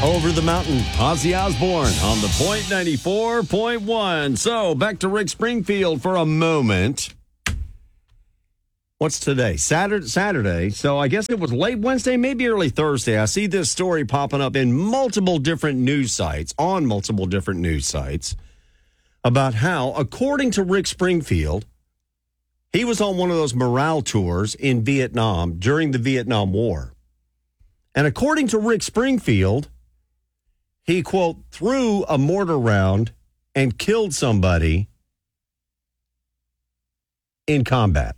Over the Mountain, Ozzy Osbourne on the Point 94.1. So, back to Rick Springfield for a moment. What's today? Saturday. So, I guess it was late Wednesday, maybe early Thursday. I see this story popping up in multiple different news sites, about how, according to Rick Springfield, he was on one of those morale tours in Vietnam during the Vietnam War. And according to Rick Springfield, he, quote, threw a mortar round and killed somebody in combat.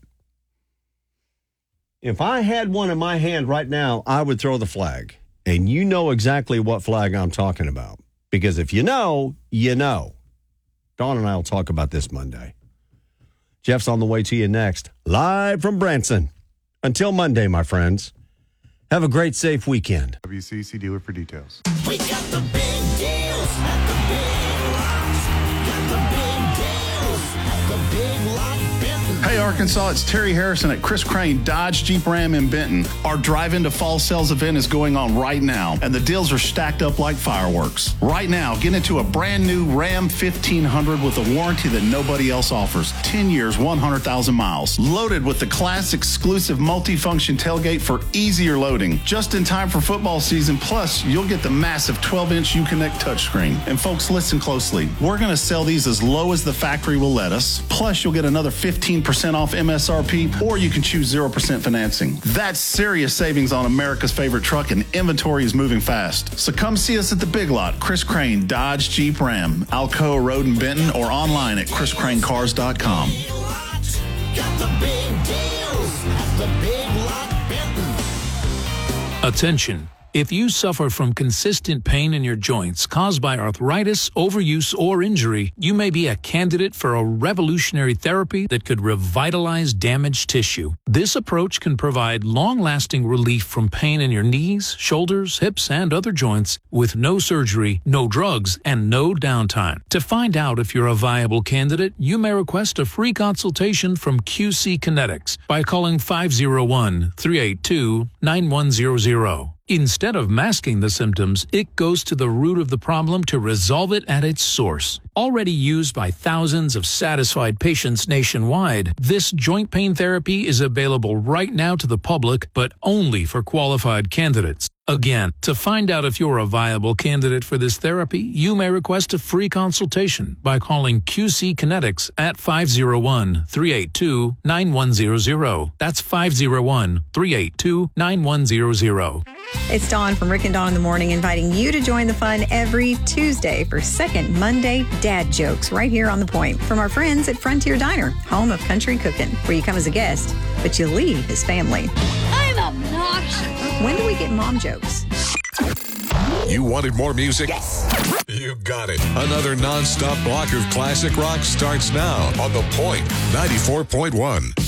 If I had one in my hand right now, I would throw the flag. And you know exactly what flag I'm talking about. Because if you know, you know. Dawn and I will talk about this Monday. Jeff's on the way to you next, live from Branson. Until Monday, my friends. Have a great, safe weekend. WCC dealer for details. We got the big deals at the Big Lots. Got the big deals at the Big Lot Benton. Hey, Arkansas, it's Terry Harrison at Chris Crane Dodge Jeep Ram in Benton. Our Drive Into Fall Sales event is going on right now, and the deals are stacked up like fireworks. Right now, get into a brand new Ram 1500 with a warranty that nobody else offers. 10 years, 100,000 miles. Loaded with the class exclusive multifunction tailgate for easier loading. Just in time for football season, plus you'll get the massive 12-inch Uconnect touchscreen. And folks, listen closely. We're going to sell these as low as the factory will let us. Plus, you'll get another 15% off MSRP, or you can choose 0% financing. That's serious savings on America's favorite truck, and inventory is moving fast. So come see us at the Big Lot, Chris Crane Dodge Jeep Ram, Alcoa Road in Benton, or online at chriscranecars.com. Got the big deals at the Big Lot Benton. Attention. If you suffer from consistent pain in your joints caused by arthritis, overuse, or injury, you may be a candidate for a revolutionary therapy that could revitalize damaged tissue. This approach can provide long-lasting relief from pain in your knees, shoulders, hips, and other joints with no surgery, no drugs, and no downtime. To find out if you're a viable candidate, you may request a free consultation from QC Kinetics by calling 501-382-9100. Instead of masking the symptoms, it goes to the root of the problem to resolve it at its source. Already used by thousands of satisfied patients nationwide, this joint pain therapy is available right now to the public, but only for qualified candidates. Again, to find out if you're a viable candidate for this therapy, you may request a free consultation by calling QC Kinetics at 501-382-9100. That's 501-382-9100. It's Dawn from Rick and Dawn in the Morning, inviting you to join the fun every Tuesday for Second Monday Dad Jokes right here on The Point from our friends at Frontier Diner, home of country cooking, where you come as a guest, but you leave as family. I'm obnoxious. When do we get mom jokes? You wanted more music? Yes. You got it. Another non-stop block of classic rock starts now on The Point 94.1.